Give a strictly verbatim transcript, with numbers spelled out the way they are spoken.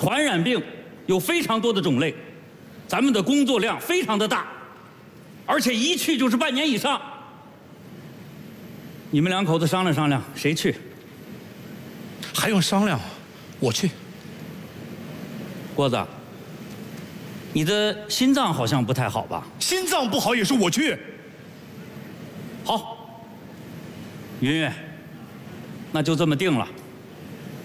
传染病有非常多的种类，咱们的工作量非常的大，而且一去就是半年以上。你们两口子商量商量，谁去？ 还用商量？我去。 郭子，你的心脏好像不太好吧？ 心脏不好也是我去。 好，云云，那就这么定了。